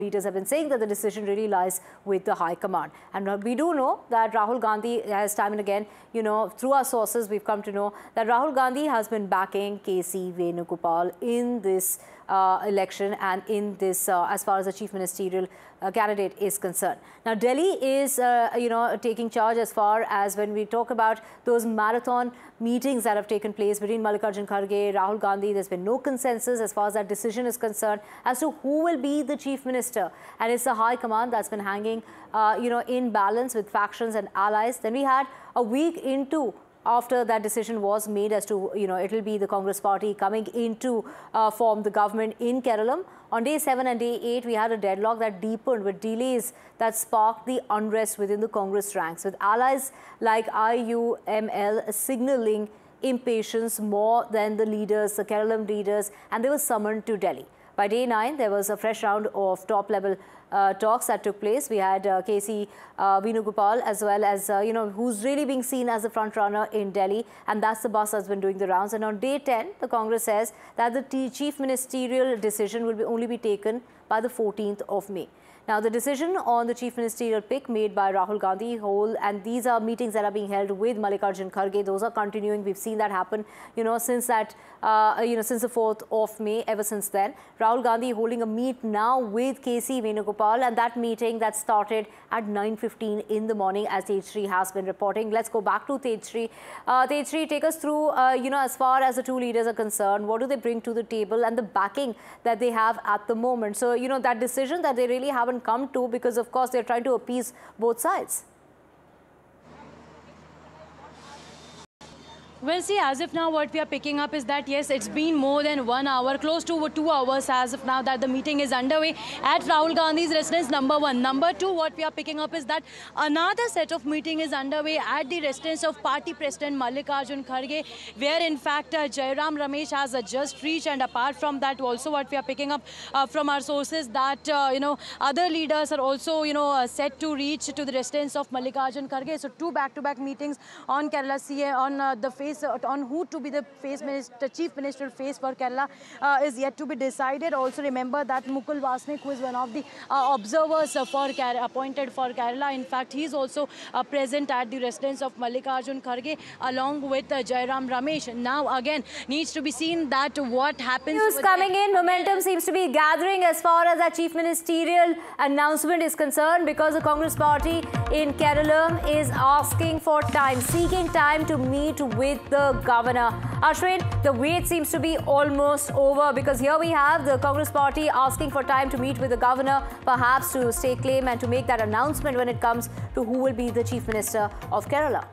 leaders have been saying that the decision really lies with the High Command. And we do know that Rahul Gandhi has time and again, through our sources, we've come to know that Rahul Gandhi has been backing KC Venugopal in this election and in this, as far as the chief ministerial candidate is concerned. Now, Delhi is, taking charge as far as when we talk about those marathon meetings that have taken place between Mallikarjun Kharge, Rahul Gandhi. There's been no consensus as far as that decision is concerned as to who will be the chief minister. And it's the High Command that's been hanging, in balance with factions and allies. Then we had a week into after that decision was made as to, it'll be the Congress party coming into form the government in Kerala. On day 7 and day 8, we had a deadlock that deepened with delays that sparked the unrest within the Congress ranks, with allies like IUML signaling impatience more than the leaders, the Kerala leaders, and they were summoned to Delhi. By day 9, there was a fresh round of top-level talks that took place. We had KC Venugopal as well as, who's really being seen as the front runner in Delhi, and that's the bus that's been doing the rounds. And on day 10, the Congress says that the chief ministerial decision will only be taken by the 14th of May. Now, the decision on the chief ministerial pick made by Rahul Gandhi and these are meetings that are being held with Mallikarjun Kharge. Those are continuing. We've seen that happen, since that, since the 4th of May, ever since then. Rahul Gandhi holding a meet now with KC Venugopal, and that meeting that started at 9:15 in the morning, as Tejashree has been reporting. Let's go back to Tejashree. Tejashree, take us through, as far as the two leaders are concerned, what do they bring to the table and the backing that they have at the moment? So, that decision that they really haven't come to, because of course they're trying to appease both sides. Well, see, as of now, what we are picking up is that, yes, it's been more than 1 hour, close to 2 hours as of now that the meeting is underway at Rahul Gandhi's residence, number 1. Number 2, what we are picking up is that another set of meeting is underway at the residence of party president Mallikarjun Kharge, where in fact Jairam Ramesh has just reached. And apart from that, also what we are picking up from our sources that, other leaders are also, set to reach to the residence of Mallikarjun Kharge. So 2 back-to-back meetings on Kerala CA, on the face on who to be the chief ministerial face for Kerala is yet to be decided. Also remember that Mukul Vasnik, who is one of the observers appointed for Kerala, in fact he is also present at the residence of Mallikarjun Kharge along with Jairam Ramesh. Now again needs to be seen that what happens. News coming in, momentum seems to be gathering as far as that chief ministerial announcement is concerned, because the Congress party in Kerala is asking for time, seeking time to meet with the governor. Ashwin, the wait seems to be almost over, because here we have the Congress party asking for time to meet with the governor, perhaps to stake claim and to make that announcement when it comes to who will be the chief minister of Kerala.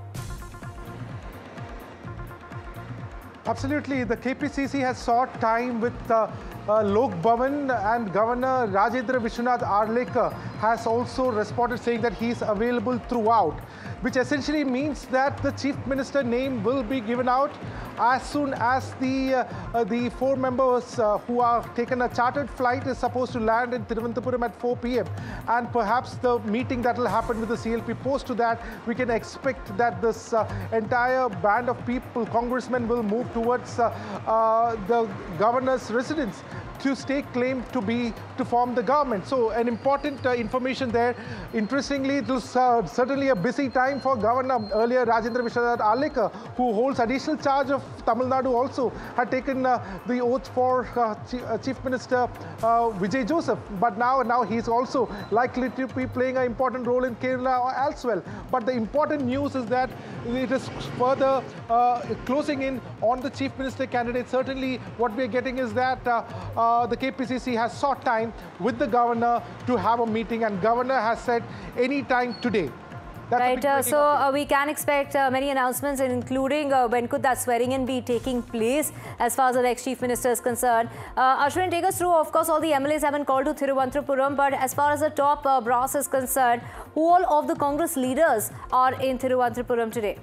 Absolutely. The KPCC has sought time with Lok Bhavan, and Governor Rajendra Vishwanath Arlekar has also responded saying that he is available throughout, which essentially means that the chief minister name will be given out as soon as the 4 members who are taken a chartered flight is supposed to land in Thiruvananthapuram at 4 p.m. And perhaps the meeting that will happen with the CLP, post to that, we can expect that this entire band of people, congressmen, will move towards the governor's residence to stake claim to form the government. So an important information there. Interestingly, it was certainly a busy time for Governor. Earlier, Rajendra Vishwanath Arlekar, who holds additional charge of Tamil Nadu, also had taken the oath for Chief Minister Vijay Joseph. But now he's also likely to be playing an important role in Kerala or elsewhere. But the important news is that it is further closing in on the Chief Minister candidate. Certainly, what we are getting is that the KPCC has sought time with the governor to have a meeting, and governor has said any time today. Right, so we can expect many announcements, including when could that swearing-in be taking place as far as the next chief minister is concerned. Ashwin, take us through, of course, all the MLAs have been called to Thiruvananthapuram, but as far as the top brass is concerned, who all of the Congress leaders are in Thiruvananthapuram today?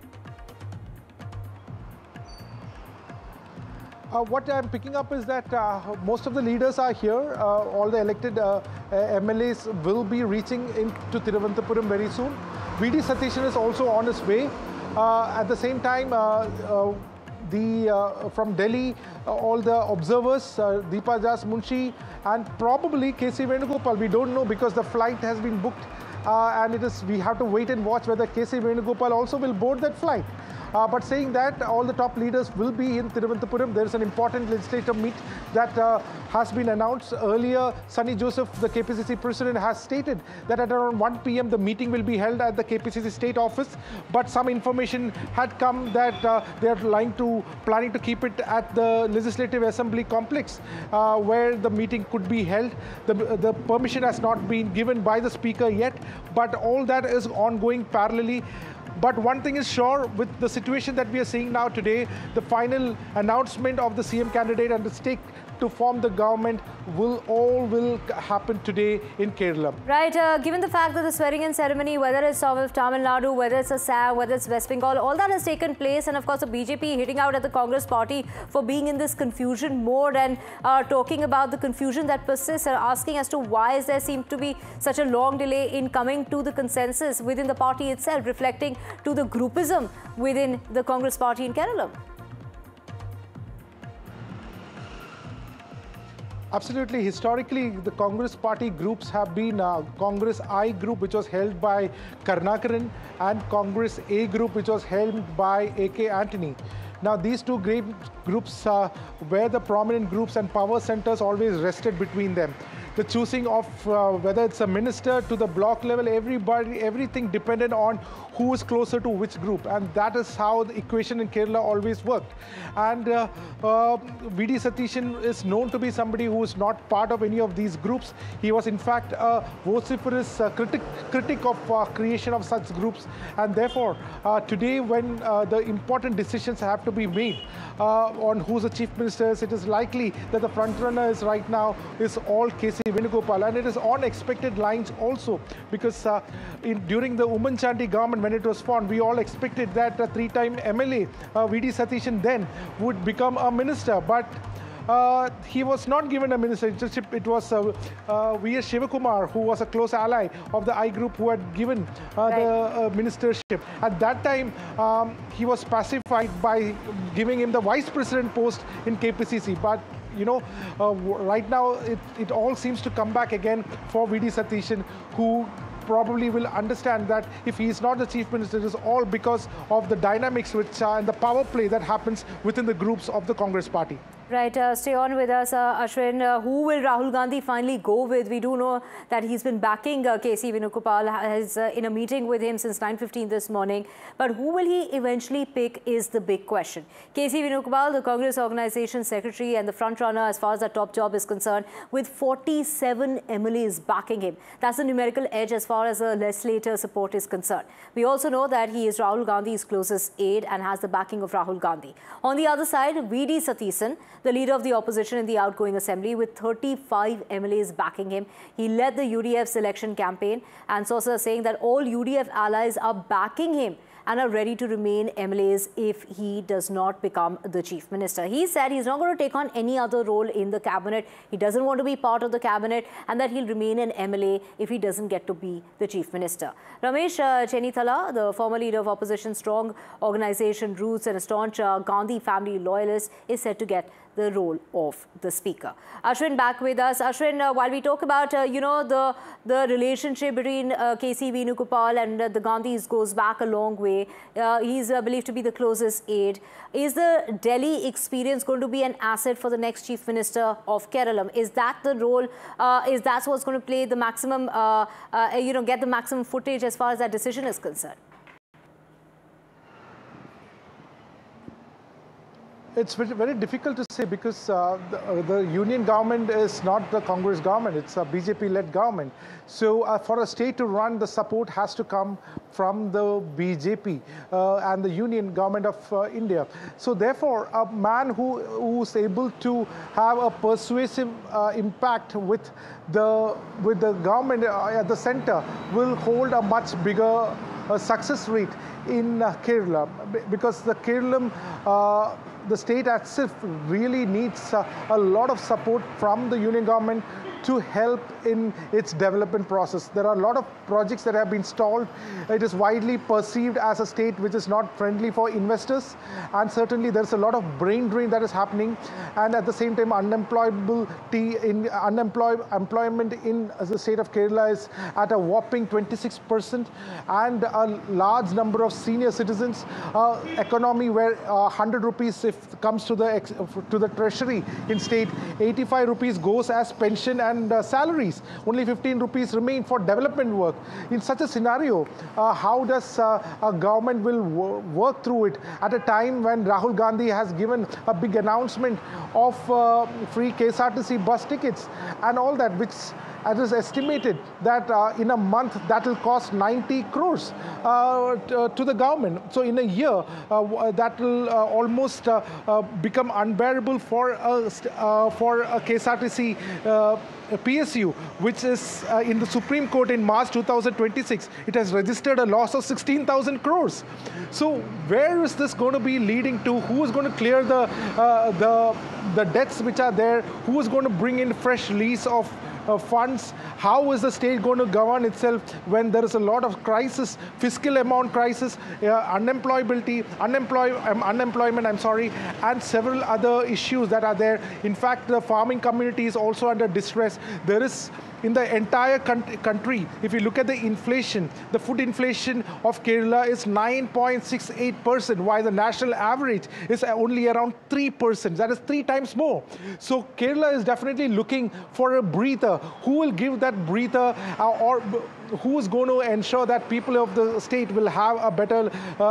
What I'm picking up is that most of the leaders are here. All the elected MLAs will be reaching into Thiruvananthapuram very soon. VD Satishan is also on his way. At the same time, from Delhi, all the observers, Deepa Das Munshi, and probably KC Venugopal. We don't know because the flight has been booked, and we have to wait and watch whether KC Venugopal also will board that flight. But saying that, all the top leaders will be in Thiruvananthapuram. There is an important legislative meet that has been announced earlier. Sunny Joseph, the KPCC president, has stated that at around 1 p.m. the meeting will be held at the KPCC state office. But some information had come that they are planning to keep it at the Legislative Assembly complex where the meeting could be held. The permission has not been given by the speaker yet, but all that is ongoing parallelly. But one thing is sure, with the situation that we are seeing now today, the final announcement of the CM candidate and the stake to form the government will happen today in Kerala. Right. Given the fact that the swearing-in ceremony, whether it's of Tamil Nadu, whether it's Assam, whether it's West Bengal, all that has taken place, and of course the BJP hitting out at the Congress party for being in this confusion mode and talking about the confusion that persists, and asking as to why there seems to be such a long delay in coming to the consensus within the party itself, reflecting to the groupism within the Congress party in Kerala. Absolutely. Historically, the Congress party groups have been Congress I group, which was held by Karnakaran, and Congress A group, which was held by A.K. Antony. Now, these two great groups where the prominent groups and power centers always rested between them. The choosing of whether it's a minister to the block level, everything depended on who is closer to which group, and that is how the equation in Kerala always worked. And V.D. Satishan is known to be somebody who is not part of any of these groups. He was in fact a vociferous critic of creation of such groups, and therefore today when the important decisions have to be made on who's the chief minister, it is likely that the front runner is right now is all KC Venugopal, and it is on expected lines also, because during the Umman Chandy government, when it was formed, we all expected that a three-time MLA, V.D. Satishan, then would become a minister, but he was not given a ministership. It was V.S. Shivakumar, who was a close ally of the I group, who had given the ministership. At that time, he was pacified by giving him the vice president post in KPCC. But you know, right now it all seems to come back again for V.D. Satishan, who probably will understand that if he is not the chief minister, it is all because of the dynamics which and the power play that happens within the groups of the Congress party. Right, stay on with us, Ashwin. Who will Rahul Gandhi finally go with? We do know that he's been backing KC Venugopal, has in a meeting with him since 9:15 this morning. But who will he eventually pick is the big question. KC Venugopal, the Congress Organization Secretary and the front runner as far as the top job is concerned, with 47 MLAs backing him. That's a numerical edge as far as the legislator support is concerned. We also know that he is Rahul Gandhi's closest aide and has the backing of Rahul Gandhi. On the other side, V.D. Satishan, the leader of the opposition in the outgoing assembly, with 35 MLAs backing him. He led the UDF's election campaign, and sources are saying that all UDF allies are backing him and are ready to remain MLAs if he does not become the chief minister. He said he's not going to take on any other role in the cabinet. He doesn't want to be part of the cabinet, and that he'll remain an MLA if he doesn't get to be the chief minister. Ramesh Chennithala, the former leader of opposition, strong organization roots and a staunch Gandhi family loyalist, is said to get the role of the speaker. Ashwin, back with us. Ashwin, while we talk about, you know, the relationship between KC Venugopal and the Gandhis goes back a long way. He's believed to be the closest aide. Is the Delhi experience going to be an asset for the next chief minister of Kerala? Is that the role? Is that what's going to play the maximum, you know, get the maximum footage as far as that decision is concerned? It's very difficult to say, because the union government is not the Congress government. It's a BJP-led government. So for a state to run, the support has to come from the BJP and the union government of India. So therefore, a man who's able to have a persuasive impact with the government at the center will hold a much bigger success rate in Kerala, because the Kerala the state itself really needs a lot of support from the union government to help in its development process. There are a lot of projects that have been stalled. It is widely perceived as a state which is not friendly for investors, and certainly there's a lot of brain drain that is happening, and at the same time employment in the state of Kerala is at a whopping 26%, and a large number of senior citizens, economy where 100 rupees if comes to the treasury in state, 85 rupees goes as pension and salaries. Only 15 rupees remain for development work. In such a scenario, how does a government will work through it at a time when Rahul Gandhi has given a big announcement of free KSRTC bus tickets and all that, which it is estimated that in a month that will cost 90 crores to the government. So in a year, that will almost become unbearable for a KSRTC PSU, which is in the Supreme Court in March 2026. It has registered a loss of 16,000 crores. So where is this going to be leading to? Who is going to clear the debts which are there? Who is going to bring in fresh lease of funds? How is the state going to govern itself when there is a lot of crisis, fiscal amount crisis, unemployment, and several other issues that are there. In fact, the farming community is also under distress. There is in the entire country, if you look at the inflation, the food inflation of Kerala is 9.68%, while the national average is only around 3%. That is 3 times more. So Kerala is definitely looking for a breather. Who will give that breather, or who is going to ensure that people of the state will have a better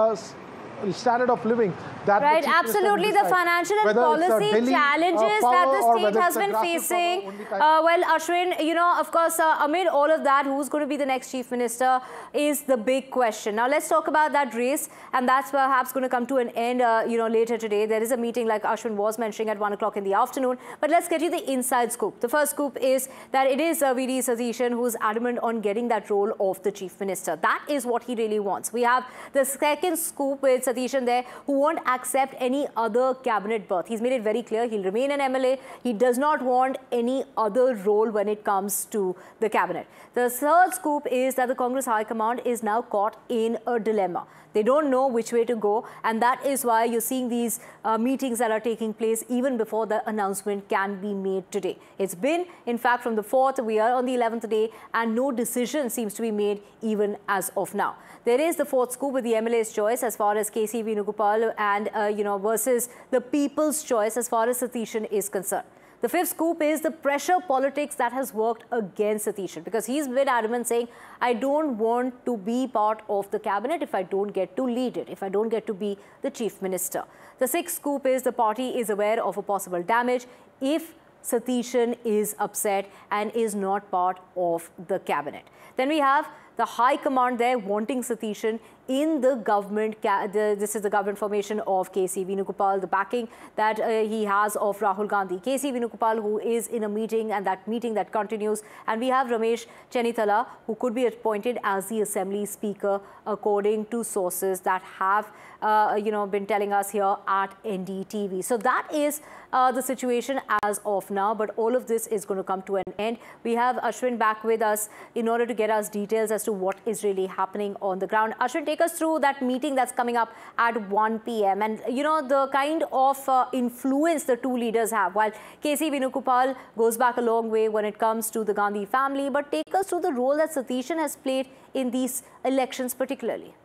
standard of living? That right, absolutely. The financial and policy challenges that the state has been facing. Well, Ashwin, you know, of course, amid all of that, who's going to be the next chief minister is the big question. Now, let's talk about that race, and that's perhaps going to come to an end, you know, later today. There is a meeting, like Ashwin was mentioning, at 1 o'clock in the afternoon. But let's get you the inside scoop. The first scoop is that it is V.D. Satheeshan who's adamant on getting that role of the chief minister. That is what he really wants. We have the second scoop with Satheeshan there, who won't accept any other cabinet berth. He's made it very clear he'll remain an MLA. He does not want any other role when it comes to the cabinet. The third scoop is that the Congress High Command is now caught in a dilemma. They don't know which way to go, and that is why you're seeing these meetings that are taking place even before the announcement can be made today. It's been, in fact, from the 4th, we are on the 11th day, and no decision seems to be made even as of now. There is the fourth scoop with the MLA's choice as far as KC Venugopal and, you know, versus the people's choice as far as Satheeshan is concerned. The fifth scoop is the pressure politics that has worked against Satheeshan, because he's been adamant saying, I don't want to be part of the cabinet if I don't get to lead it, if I don't get to be the chief minister. The sixth scoop is the party is aware of a possible damage if Satheeshan is upset and is not part of the cabinet. Then we have the High Command there wanting Satheeshan in the government. This is the government formation of KC Venugopal, the backing that he has of Rahul Gandhi. KC Venugopal, who is in a meeting, and that meeting that continues. And we have Ramesh Chennithala, who could be appointed as the Assembly Speaker, according to sources that have you know, been telling us here at NDTV. So that is the situation as of now, but all of this is going to come to an end. We have Ashwin back with us in order to get us details as to what is really happening on the ground. Ashwin, take us through that meeting that's coming up at 1 p.m. and, you know, the kind of influence the two leaders have. While KC Venugopal goes back a long way when it comes to the Gandhi family, but take us through the role that Satheeshan has played in these elections particularly.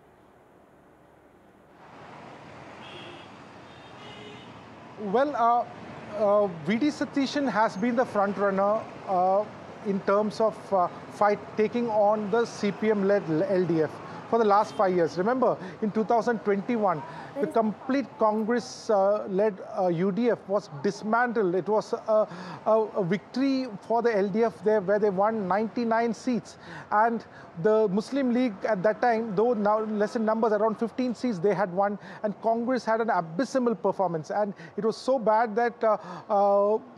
Well, V.D. Satheeshan has been the front runner in terms of taking on the CPM-led LDF for the last 5 years. Remember, in 2021, the complete Congress-led UDF was dismantled. It was a victory for the LDF there, where they won 99 seats. And the Muslim League at that time, though now less in numbers, around 15 seats they had won, and Congress had an abysmal performance. And it was so bad that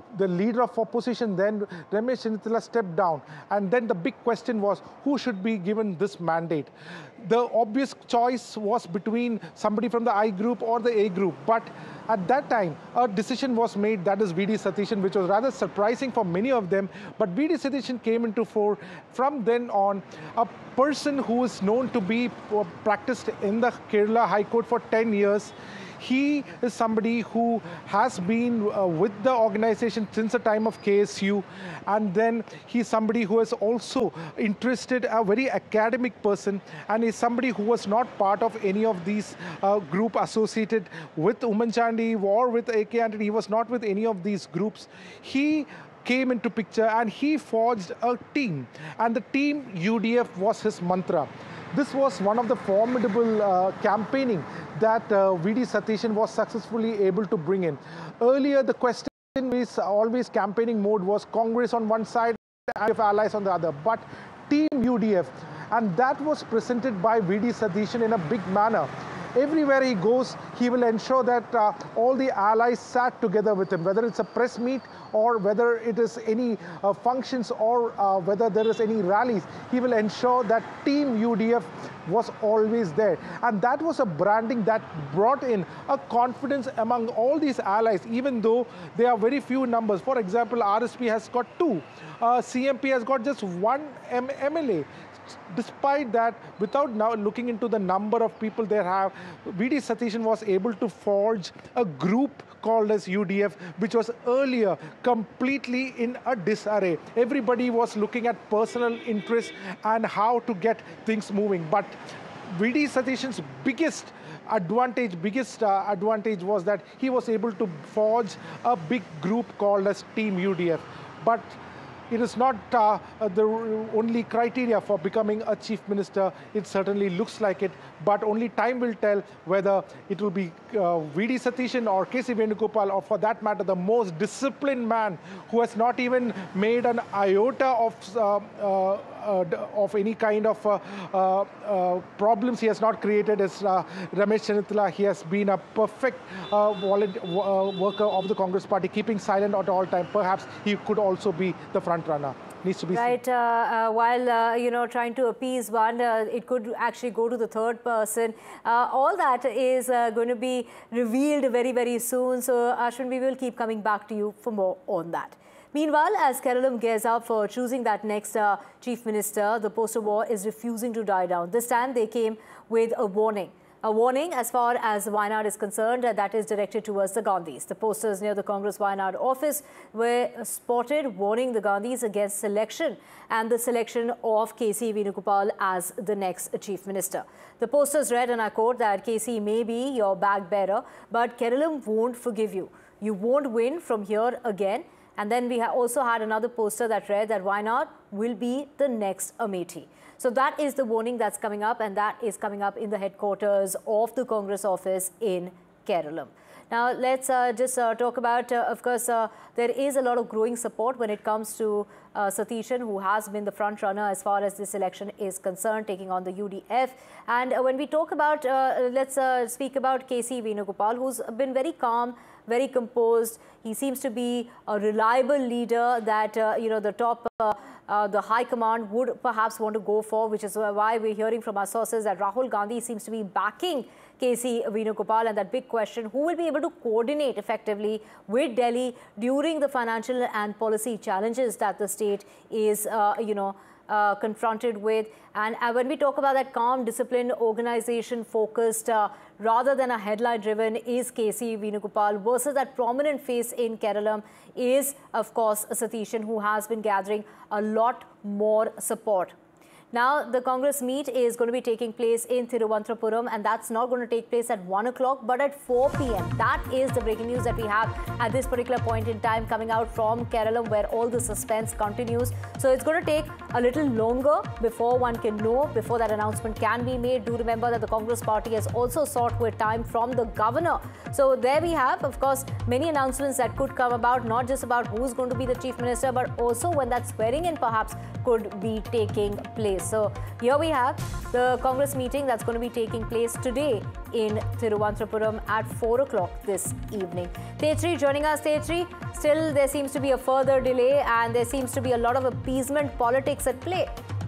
the leader of opposition then, Ramesh Chennithila, stepped down. And then the big question was, who should be given this mandate? The obvious choice was between somebody from the I group or the A group. But at that time, a decision was made, that is V.D. Satheeshan, which was rather surprising for many of them. But V.D. Satheeshan came into fore. From then on, a person who is known to be practiced in the Kerala High Court for 10 years, he is somebody who has been with the organization since the time of KSU, and then he's somebody who is also interested, a very academic person, and is somebody who was not part of any of these group associated with Oommen Chandy or with AK Antony. He was not with any of these groups. He came into picture and he forged a team, and the team UDF was his mantra. This was one of the formidable campaigning that V.D. Satheeshan was successfully able to bring in. Earlier, the question is always campaigning mode was Congress on one side and allies on the other, but Team UDF, and that was presented by V.D. Satheeshan in a big manner. Everywhere he goes, he will ensure that all the allies sat together with him, whether it's a press meet or whether it is any functions or whether there is any rallies. He will ensure that Team UDF was always there. And that was a branding that brought in a confidence among all these allies, even though there are very few numbers. For example, RSP has got 2. CMP has got just 1 MLA. Despite that, without now looking into the number of people they have, V.D. Satheeshan was able to forge a group called as UDF, which was earlier completely in a disarray. Everybody was looking at personal interest and how to get things moving. But V.D. Satheeshan's biggest advantage was that he was able to forge a big group called as Team UDF. But it is not the only criteria for becoming a chief minister. It certainly looks like it, but only time will tell whether it will be V.D. Satheeshan or K.C. Venugopal, or for that matter, the most disciplined man who has not even made an iota of any kind of problems he has not created, is Ramesh Chennithila. He has been a perfect worker of the Congress party, keeping silent at all time. Perhaps he could also be the front runner. Needs to be right. While trying to appease one, it could actually go to the third person. All that is going to be revealed very, very soon. So, Ashwin, we will keep coming back to you for more on that. Meanwhile, as Keralam gears up for choosing that next chief minister, the poster war is refusing to die down. This time, they came with a warning. A warning as far as Wayanad is concerned, that is directed towards the Gandhis. The posters near the Congress Wayanad office were spotted warning the Gandhis against selection and the selection of K.C. Venugopal as the next chief minister. The posters read, and I quote, that KC may be your bag bearer, but Keralam won't forgive you. You won't win from here again. And then we also had another poster that read that Wayanad will be the next Amethi. So that is the warning that's coming up, and that is coming up in the headquarters of the Congress office in Keralam. Now, let's just talk about, of course, there is a lot of growing support when it comes to Satheeshan, who has been the front runner as far as this election is concerned, taking on the UDF. And when we talk about, let's speak about K.C. Venugopal, who's been very calm, very composed. He seems to be a reliable leader that, the top, the high command would perhaps want to go for, which is why we're hearing from our sources that Rahul Gandhi seems to be backing K.C. Venugopal. And that big question, who will be able to coordinate effectively with Delhi during the financial and policy challenges that the state is, confronted with. And when we talk about that calm, disciplined, organization-focused, rather than a headline-driven, is K.C. Venugopal versus that prominent face in Keralam is, of course, Satheeshan, who has been gathering a lot more support. Now, the Congress meet is going to be taking place in Thiruvananthapuram, and that's not going to take place at 1 o'clock, but at 4 p.m. That is the breaking news that we have at this particular point in time coming out from Keralam, where all the suspense continues. So it's going to take a little longer before one can know, before that announcement can be made. Do remember that the Congress party has also sought with time from the governor. So there we have, of course, many announcements that could come about, not just about who's going to be the chief minister, but also when that swearing in perhaps could be taking place. place. So here we have the Congress meeting that's going to be taking place today in Thiruvananthapuram at 4 o'clock this evening. Tejasri joining us. Tejasri, still there seems to be a further delay and there seems to be a lot of appeasement politics at play.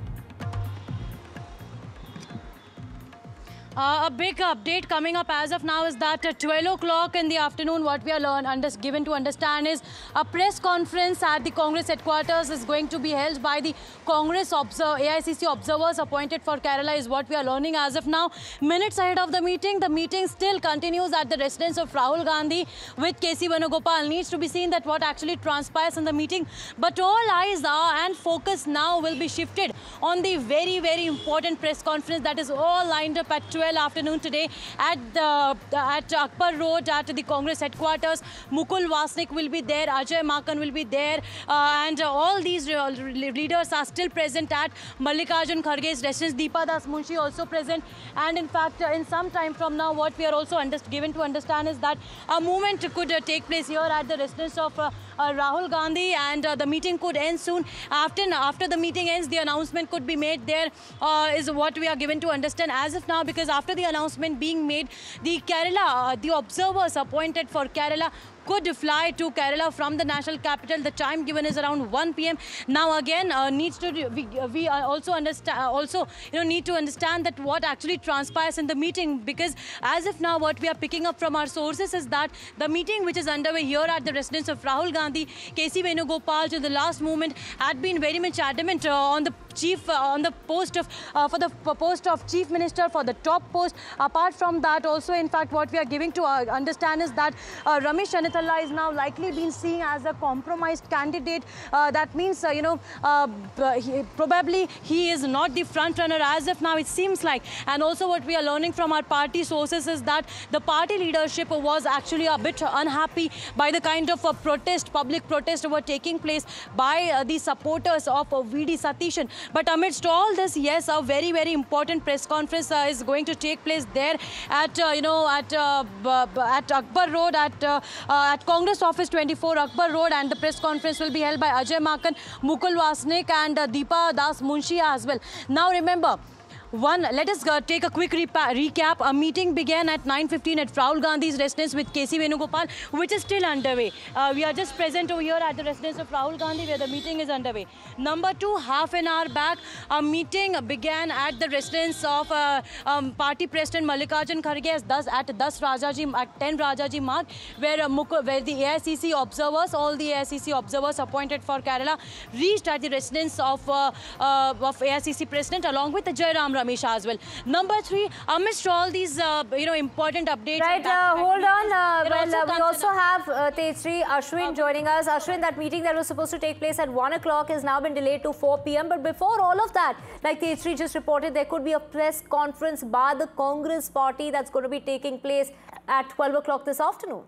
A big update coming up as of now is that at 12 o'clock in the afternoon, what we are given to understand is a press conference at the Congress headquarters is going to be held by the Congress AICC observers appointed for Kerala is what we are learning as of now. Minutes ahead of the meeting still continues at the residence of Rahul Gandhi with KC Venugopal. Needs to be seen that what actually transpires in the meeting. But all eyes are and focus now will be shifted on the very, very important press conference that is all lined up at 12 afternoon today at Akbar Road at the Congress headquarters. Mukul Wasnik will be there, Ajay Makan will be there, and all these leaders are still present at Mallikarjun Kharge's residence. Deepa Das Munshi also present, and in fact in some time from now what we are also given to understand is that a movement could take place here at the residence of Rahul Gandhi, and the meeting could end soon. After the meeting ends, the announcement could be made there, is what we are given to understand as of now, because after the announcement being made, the observers appointed for Kerala could fly to Kerala from the national capital. The time given is around 1 p.m. Now again, we also need to understand that what actually transpires in the meeting, because as of now what we are picking up from our sources is that the meeting which is underway here at the residence of Rahul Gandhi, KC Venugopal to the last moment had been very much adamant on the post of Chief Minister, for the top post. Apart from that, also in fact what we are giving to understand is that Ramesh Chennithala is now likely being seen as a compromised candidate. That means probably he is not the front runner as of now, it seems like. And also what we are learning from our party sources is that the party leadership was actually a bit unhappy by the kind of public protest were taking place by the supporters of VD Satishan. But amidst all this, yes, a very, very important press conference is going to take place there at Akbar Road, at Congress Office 24 Akbar Road, and the press conference will be held by Ajay Makan, Mukul Wasnik and Deepa Das Munshi as well. Now remember, let us take a quick recap. A meeting began at 9:15 at Rahul Gandhi's residence with KC Venugopal, which is still underway. We are just present over here at the residence of Rahul Gandhi where the meeting is underway. Number two, half an hour back, a meeting began at the residence of Party President Mallikarjun Kharge at 10 Rajaji Marg, where the AICC observers, all the AICC observers appointed for Kerala, reached at the residence of AICC President along with the Jairam Ramesh as well. Number three, amidst all these important updates. Right, hold on. We also have Tejasri, Ashwin joining us. Ashwin, that meeting that was supposed to take place at 1 o'clock has now been delayed to 4 p.m. But before all of that, like Tejasri just reported, there could be a press conference by the Congress party that's going to be taking place at 12 o'clock this afternoon.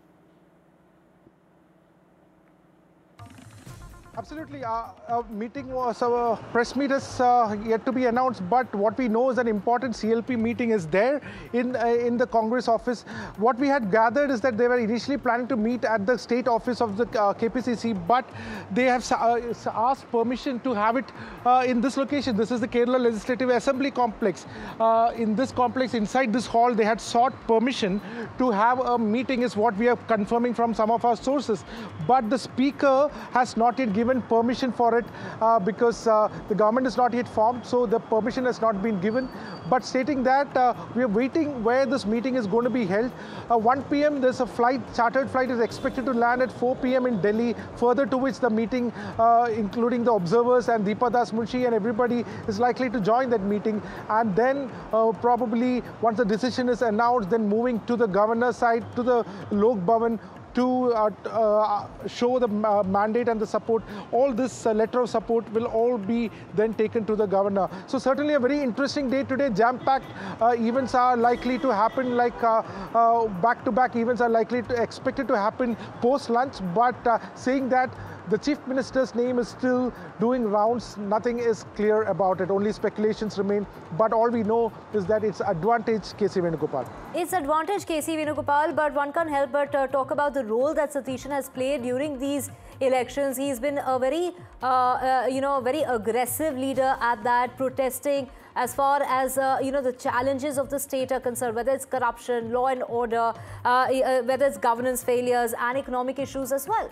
Absolutely. A press meet is yet to be announced, but what we know is an important CLP meeting is there in the Congress office. What we had gathered is that they were initially planning to meet at the state office of the KPCC, but they have asked permission to have it in this location. This is the Kerala Legislative Assembly complex. In this complex, inside this hall, they had sought permission to have a meeting, is what we are confirming from some of our sources. But the Speaker has not yet given permission for it because the government is not yet formed, so the permission has not been given. But stating that we are waiting where this meeting is going to be held. 1 p.m. there's a chartered flight is expected to land at 4 p.m. in Delhi, further to which the meeting, including the observers and Deepa Das Munshi and everybody, is likely to join that meeting. And then probably once the decision is announced, then moving to the governor's side, to the Lok Bhavan, to show the mandate and the support. All this letter of support will all be then taken to the governor. So certainly a very interesting day today, jam-packed. Events are likely to happen, like back-to-back events are expected to happen post-lunch, but saying that the Chief Minister's name is still doing rounds. Nothing is clear about it. Only speculations remain. But all we know is that it's advantage KC Venugopal. It's advantage KC Venugopal, but one can't help but talk about the role that Satishan has played during these elections. He's been a very, very aggressive leader at that, protesting as far as, the challenges of the state are concerned, whether it's corruption, law and order, whether it's governance failures and economic issues as well.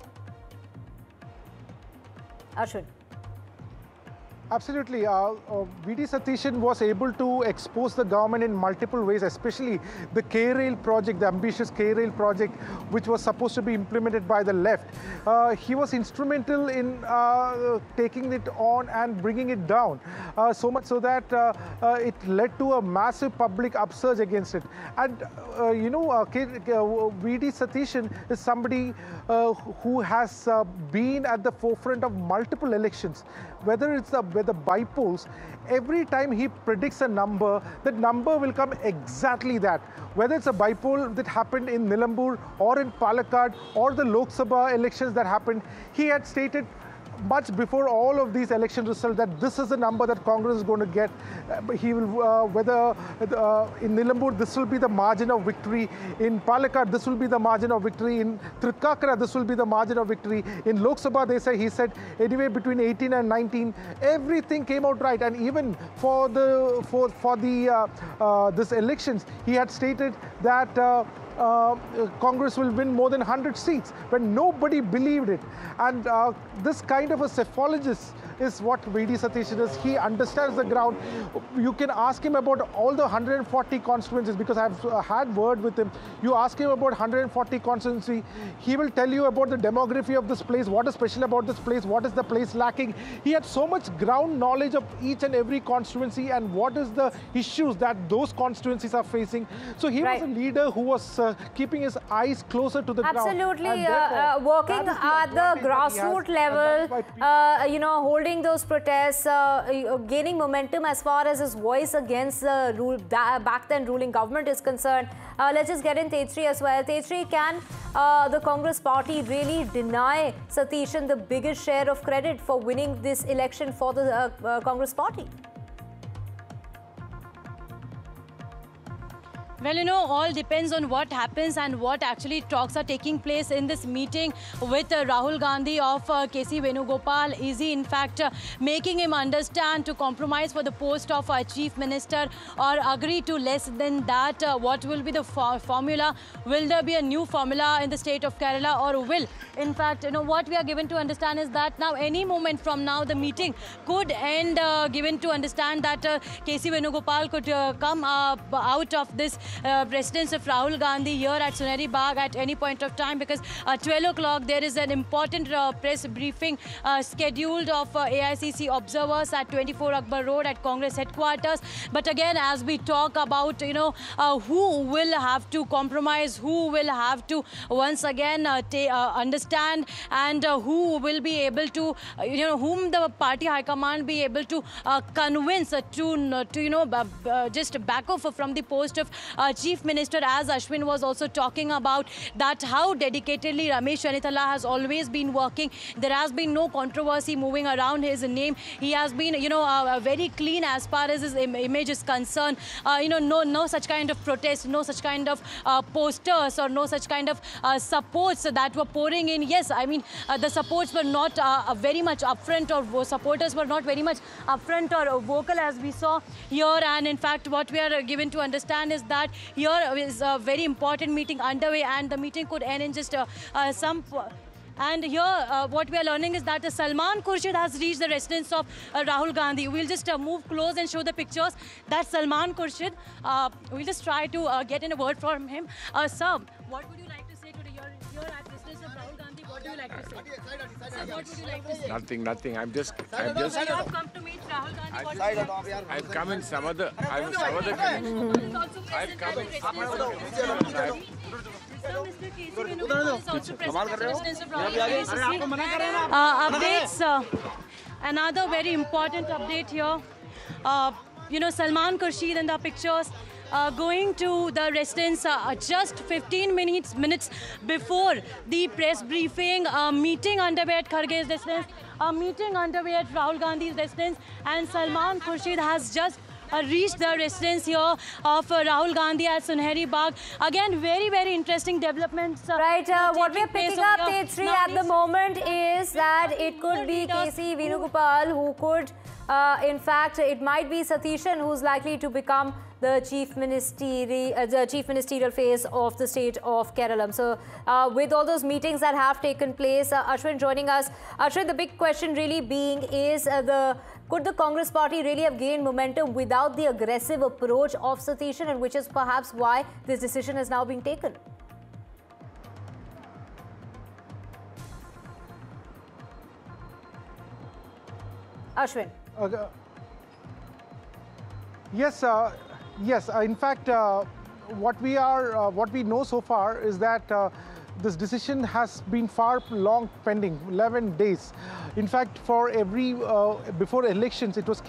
Ashwin. Absolutely. V.D. Satishan was able to expose the government in multiple ways, especially the K-Rail project, the ambitious K-Rail project, which was supposed to be implemented by the left. He was instrumental in taking it on and bringing it down, so much so that it led to a massive public upsurge against it. And, V.D. Satishan is somebody who has been at the forefront of multiple elections, whether it's the bypolls. Every time he predicts a number, that number will come exactly that. Whether it's a bypoll that happened in Nilambur or in Palakkad or the Lok Sabha elections that happened, he had stated much before all of these election results that this is the number that Congress is going to get. He will, whether in Nilambur, this will be the margin of victory. In Palakkad, this will be the margin of victory. In Trikakara, this will be the margin of victory. In Lok Sabha, he said anyway between 18 and 19, everything came out right. And even for this elections, he had stated that Congress will win more than 100 seats, when nobody believed it. And this kind of a cephalogist is what V.D. Satishan is. He understands the ground. You can ask him about all the 140 constituencies, because I've had word with him. You ask him about 140 constituency, he will tell you about the demography of this place, what is special about this place, what is the place lacking. He had so much ground knowledge of each and every constituency and what is the issues that those constituencies are facing. So he was a leader who was keeping his eyes closer to the ground. Absolutely, working at the grassroots level, holding those protests, gaining momentum as far as his voice against the back then ruling government is concerned. Let's just get in Tetri as well. Tetri, can the Congress party really deny Satishan the biggest share of credit for winning this election for the Congress party? Well, all depends on what happens and what actually talks are taking place in this meeting with Rahul Gandhi of KC Venugopal. Is he, in fact, making him understand to compromise for the post of Chief Minister or agree to less than that? What will be the formula? Will there be a new formula in the state of Kerala, or will, in fact, what we are given to understand is that now any moment from now the meeting could end, given to understand that KC Venugopal could come out of this residence of Rahul Gandhi here at Suneri Bagh at any point of time, because at 12 o'clock there is an important press briefing scheduled of AICC observers at 24 Akbar Road at Congress headquarters. But again, as we talk about, who will have to compromise, who will have to once again understand, and who will be able to, whom the party high command be able to convince to just back off from the post of Chief Minister, as Ashwin was also talking about, that how dedicatedly Ramesh Chennithala has always been working. There has been no controversy moving around his name. He has been, very clean as far as his image is concerned. No such kind of protest, no such kind of posters, or no such kind of supports that were pouring in. Yes, I mean, the supports were not very much upfront, or supporters were not very much upfront or vocal as we saw here. And in fact, what we are given to understand is that here is a very important meeting underway, and the meeting could end in just some... And here, what we are learning is that Salman Khurshid has reached the residence of Rahul Gandhi. We'll just move close and show the pictures. That's Salman Khurshid. We'll just try to get in a word from him. Sir, what would you like to say today? You're at the residence of Rahul Gandhi. What do you like to say? Sir, what would you like to say? Nothing. I'm just. You have come to meet Rahul Gandhi. What do you like to say? I've come in some other. I've come in some other. Updates. Another very important update here. Salman Khurshid in the pictures. Going to the residence just 15 minutes before the press briefing. Meeting underway at Kharge's residence, a meeting underway at Rahul Gandhi's residence, and Salman Khurshid has just reached the residence here of Rahul Gandhi at Sunehri Bagh. Again, very, very interesting developments. Right, what we are picking up, Tejasri, at the moment is that it could be KC Venugopal who could, in fact, it might be Satheeshan who's likely to become the chief ministerial face of the state of Kerala. So, with all those meetings that have taken place, Ashwin joining us. Ashwin, the big question really being is could the Congress party really have gained momentum without the aggressive approach of Satheeshan, and which is perhaps why this decision is now being taken? Ashwin. Yes, yes. In fact, what we know so far is that this decision has been long pending, 11 days. In fact, for every before elections, it was